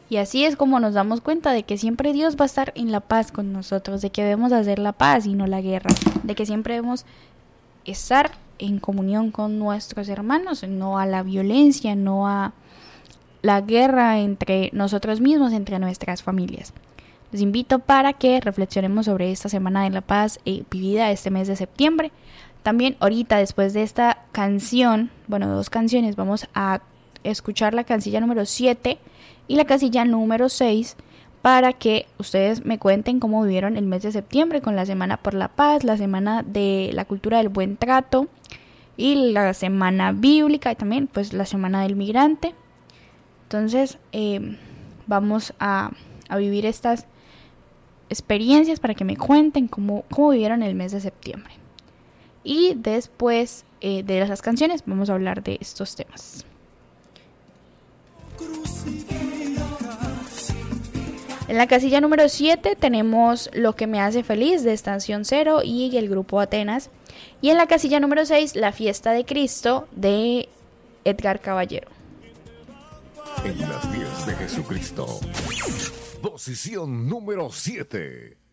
Y así es como nos damos cuenta de que siempre Dios va a estar en la paz con nosotros, de que debemos hacer la paz y no la guerra, de que siempre debemos estar en comunión con nuestros hermanos, no a la violencia, no a la guerra entre nosotros mismos, entre nuestras familias. Les invito para que reflexionemos sobre esta Semana de la Paz vivida este mes de septiembre. También ahorita, después de esta canción, bueno, 2 canciones, vamos a escuchar la casilla número 7 y la casilla número 6 para que ustedes me cuenten cómo vivieron el mes de septiembre con la Semana por la Paz, la Semana de la Cultura del Buen Trato y la Semana Bíblica y también pues la Semana del Migrante. Entonces vamos a vivir estas experiencias para que me cuenten cómo vivieron el mes de septiembre. Y después de las canciones vamos a hablar de estos temas. En la casilla número 7 tenemos Lo que me hace feliz de Estación Cero y el grupo Atenas. Y en la casilla número 6, La fiesta de Cristo de Edgar Caballero. En las 10 de Jesucristo. Posición número 7.